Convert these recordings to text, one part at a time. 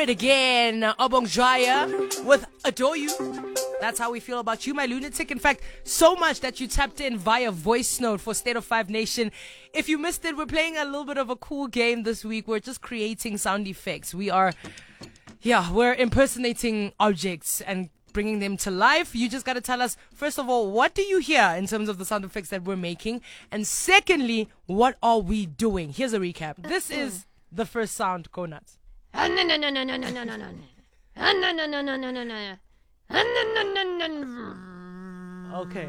it again. Obong Jaya with Adore You. That's how we feel about you, my lunatic. In fact, so much that you tapped in via voice note for State of Five Nation. If you missed it, we're playing a little bit of a cool game this week. We're just creating sound effects. We're impersonating objects and bringing them to life. You just got to tell us, first of all, what do you hear in terms of the sound effects that we're making? And secondly, what are we doing? Here's a recap. This is the first sound, Go Nuts. Okay.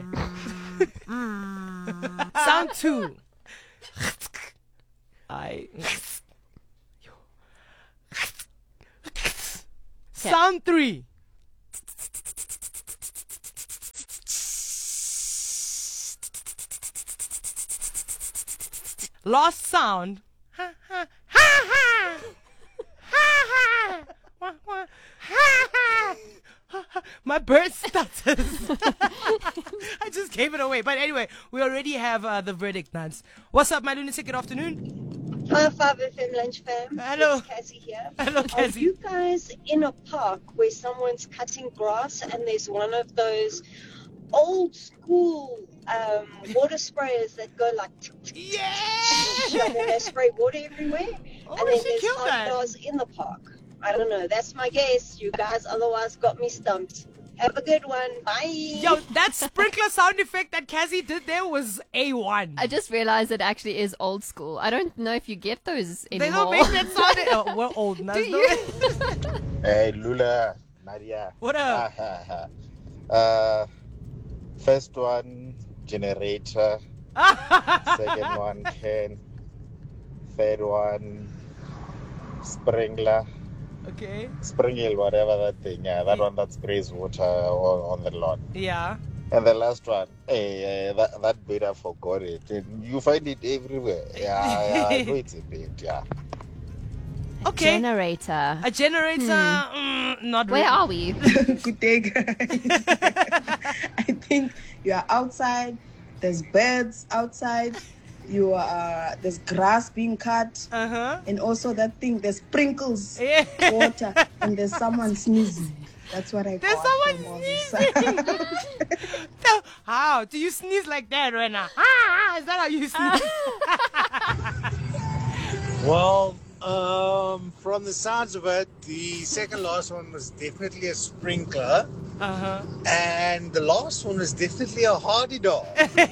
Sound 2. Sound 3. Last sound. Ha ha ha ha. Ha ha. My bird stutters. I just gave it away. But anyway, we already have the verdict, Nance. What's up, my lunatic? Good afternoon. Hi, 5FM Lunch Fam. Hello. It's Cassie here. Hello, Are Cassie. you guys in a park where someone's cutting grass and there's one of those old school water sprayers that go like tick, tick, Yeah! and then they spray water everywhere? Oh, and then she there's killed hot that. cars in the park. I don't know. That's my guess. You guys otherwise got me stumped. Have a good one. Bye. Yo, that sprinkler sound effect that Cassie did there was A1. I just realized it actually is old school. I don't know if you get those They anymore. don't make that sound. Oh, we're old now. Do you? Hey, Lula, Nadia. What up? First one, generator. Second one, can. Third one, sprinkler. Okay. Sprinkle, whatever that thing. Yeah, that one that sprays water on the lawn. Yeah. And the last one, that bit I forgot it. You find it everywhere. Yeah, I know it's a bit. Yeah. Okay. Generator. A generator, not Where really. are we? Good day, guys. I think you are outside. There's birds outside. There's grass being cut, and also that thing. There's sprinkles, Yeah. water, and there's someone sneezing. That's what I There's got someone from all this. So, how? Do you sneeze like that, Rena? Ah, is that how you sneeze? Well, from the sounds of it, the second last one was definitely a sprinkler, and the last one was definitely a hardy dog.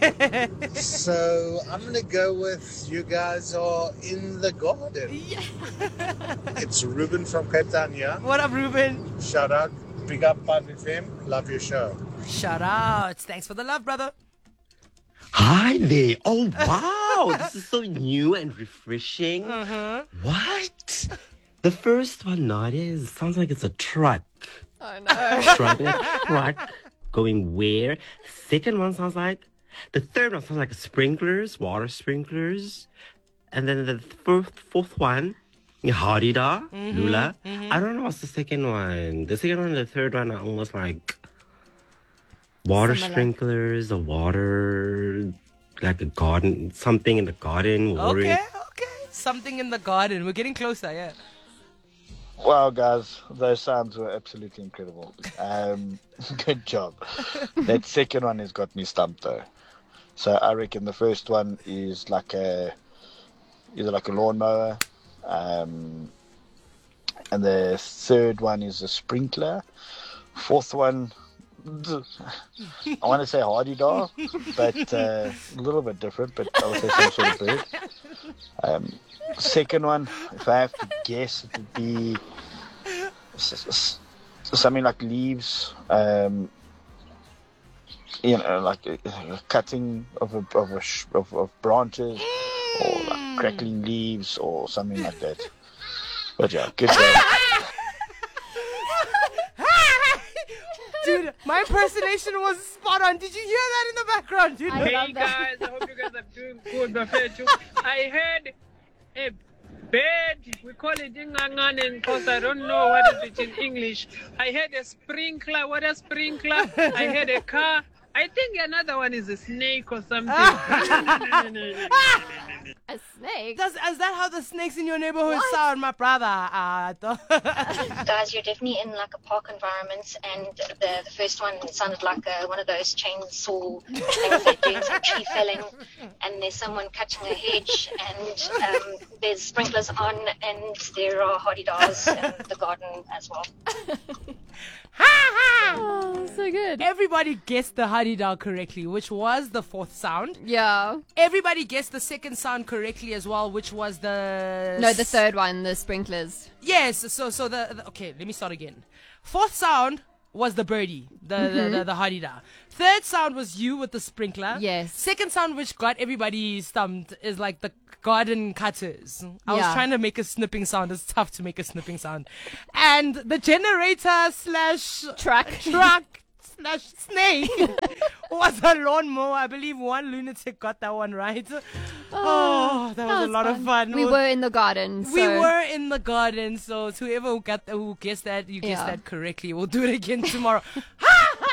So I'm gonna go with you guys are in the garden. It's Ruben from Cape Town here. What up, Ruben? Shout out, big up 5FM, love your show. Shout out. Thanks for the love, brother. Hi there. Oh, wow. This is so new and refreshing. What? The first one, Nadia, sounds like it's a truck. Oh no. Driving a truck. Going where? Second one sounds like... The third one sounds like sprinklers, water sprinklers. And then the fourth one, Harida, Lula. I don't know what's the second one. The second one and the third one are almost like... Water Similar. sprinklers, a water, like a garden, something in the garden, watering. Okay. Something in the garden. We're getting closer, yeah. Wow, guys, those sounds were absolutely incredible. Good job. That second one has got me stumped though. So I reckon the first one is like either like a lawnmower, and the third one is a sprinkler. Fourth one, I want to say hardy dog, but a little bit different, but I would say some sort of bird. Second one, if I have to guess, it would be something like leaves, like a cutting of branches, or like crackling leaves, or something like that. But yeah, good job. Dude, my impersonation was spot on. Did you hear that in the background, dude? I Hey love that. guys, I hope you guys are doing good. I heard a bird, we call it ingangan in because I don't know what is it in English. I heard a sprinkler, what a sprinkler. I heard a car. I think another one is a snake or something. A snake. snake. Is that how the snakes in your neighborhood sound, my brother? Guys, you're definitely in like a park environment, and the first one sounded like one of those chainsaw things that doing some tree felling, and there's someone cutting a hedge, and there's sprinklers on, and there are hardy-dars in the garden as well. Oh, so good. Everybody guessed the Hadidar correctly, which was the fourth sound. Yeah. Everybody guessed the second sound correctly as well, which was the... No, the third one, the sprinklers. Yes, so the okay, let me start again. Fourth sound was the birdie, the Hadidar. Third sound was you with the sprinkler. Yes. Second sound, which got everybody stumped, is like the garden cutters. I was trying to make a snipping sound. It's tough to make a snipping sound. And the generator / truck / snake was a lawnmower. I believe one lunatic got that one right. Oh, that was a lot of fun. We were in the garden. So. We were in the garden, so to whoever who guessed that, you guessed that correctly. We'll do it again tomorrow.